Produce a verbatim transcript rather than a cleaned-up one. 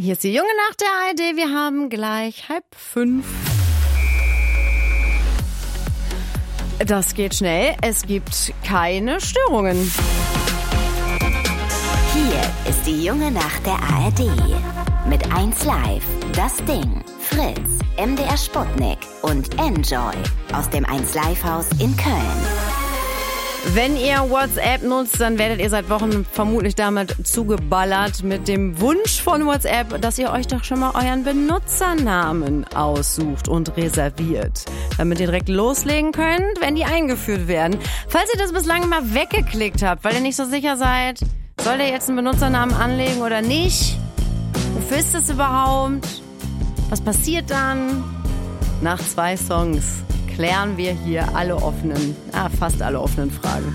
Hier ist die Junge Nacht der A R D. Wir haben gleich halb fünf. Das geht schnell. Es gibt keine Störungen. Hier ist die Junge Nacht der A R D. Mit eins Live, Das Ding, Fritz, M D R Sputnik und Enjoy aus dem eins Live Haus in Köln. Wenn ihr WhatsApp nutzt, dann werdet ihr seit Wochen vermutlich damit zugeballert mit dem Wunsch von WhatsApp, dass ihr euch doch schon mal euren Benutzernamen aussucht und reserviert, damit ihr direkt loslegen könnt, wenn die eingeführt werden. Falls ihr das bislang immer weggeklickt habt, weil ihr nicht so sicher seid, soll ihr jetzt einen Benutzernamen anlegen oder nicht? Wofür ist das überhaupt? Was passiert dann? Nach zwei Songs klären wir hier alle offenen, ah, fast alle offenen Fragen.